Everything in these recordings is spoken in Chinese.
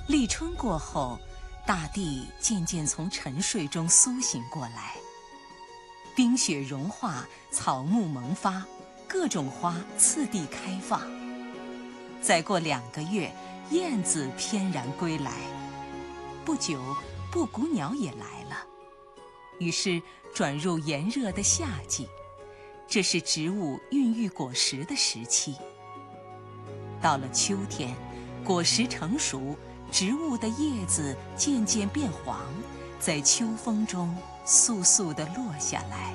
立春过后，大地渐渐从沉睡中苏醒过来，冰雪融化，草木萌发，各种花次第开放。再过2个月，燕子翩然归来。不久，布谷鸟也来了。于是转入炎热的夏季，这是植物孕育果实的时期。到了秋天，果实成熟，植物的叶子渐渐变黄，在秋风中簌簌地落下来。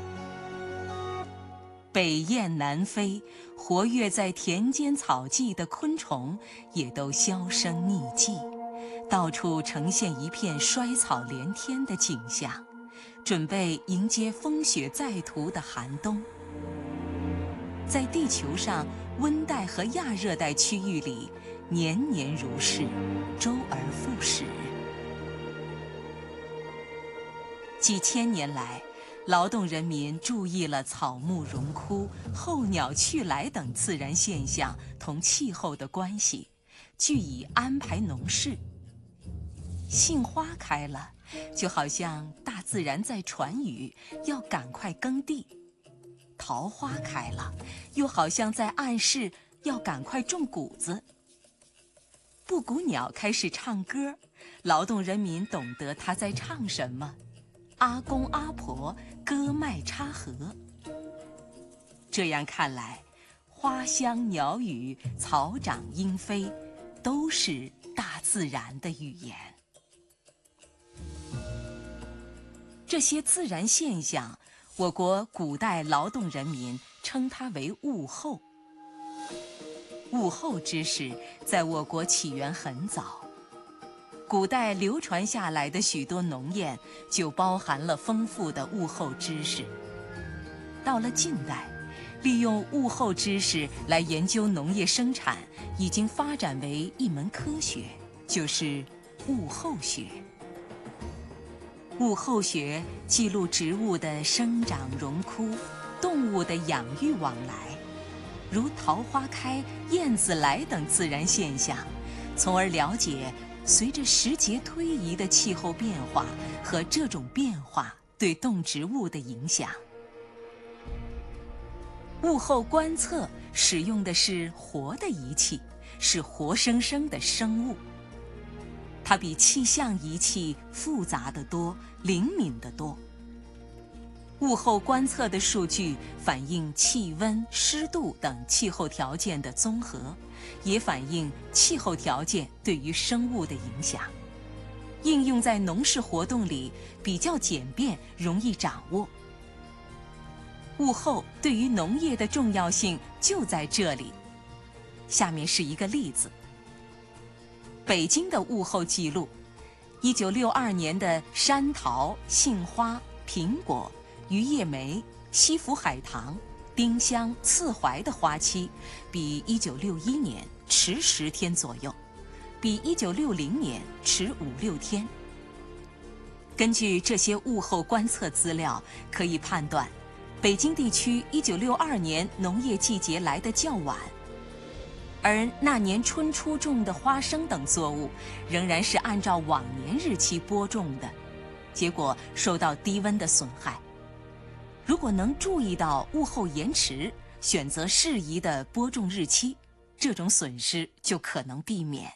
北雁南飞，活跃在田间草际的昆虫也都销声匿迹，到处呈现一片衰草连天的景象，准备迎接风雪再涂的寒冬。在地球上温带和亚热带区域里，年年如是，周而复始。几千年来，劳动人民注意了草木荣枯、候鸟去来等自然现象同气候的关系，据以安排农事。杏花开了，就好像大自然在传语，要赶快耕地；桃花开了，又好像在暗示要赶快种谷子。布谷鸟开始唱歌，劳动人民懂得它在唱什么。阿公阿婆歌麦插禾。这样看来，花香鸟语、草长莺飞，都是大自然的语言。这些自然现象，我国古代劳动人民称它为物候。物候知识在我国起源很早。古代流传下来的许多农谚就包含了丰富的物候知识。到了近代，利用物候知识来研究农业生产已经发展为一门科学，就是物候学。物候学记录植物的生长荣枯，动物的养育往来，如桃花开、燕子来等自然现象，从而了解随着时节推移的气候变化和这种变化对动植物的影响。物候观测使用的是活的仪器，是活生生的生物。它比气象仪器复杂得多，灵敏得多。物候观测的数据反映气温、湿度等气候条件的综合，也反映气候条件对于生物的影响。应用在农事活动里比较简便，容易掌握。物候对于农业的重要性就在这里。下面是一个例子。北京的物候记录：1962年的山桃、杏花、苹果、榆叶梅、西府海棠、丁香、刺槐的花期比1961年迟10天左右，比1960年迟5-6天。根据这些物候观测资料，可以判断，北京地区1962年农业季节来得较晚，而那年春初种的花生等作物仍然是按照往年日期播种的，结果受到低温的损害。如果能注意到物候延迟，选择适宜的播种日期，这种损失就可能避免。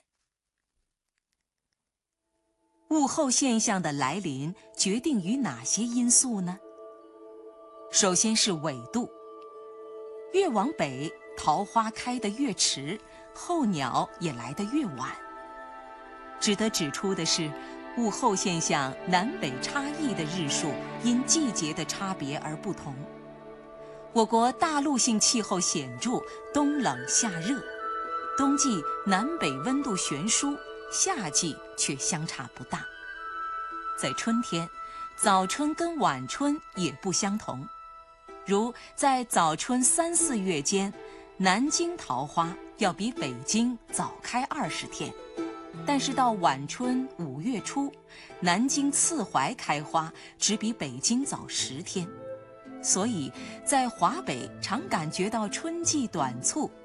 物候现象的来临决定于哪些因素呢？首先是纬度，越往北，桃花开得越迟，候鸟也来得越晚。值得指出的是，物候现象南北差异的日数因季节的差别而不同。我国大陆性气候显著，冬冷夏热，冬季南北温度悬殊，夏季却相差不大。在春天，早春跟晚春也不相同。如在早春3、4月间，南京桃花要比北京早开20天，但是到晚春5月初，南京刺槐开花只比北京早10天。所以在华北常感觉到春季短促，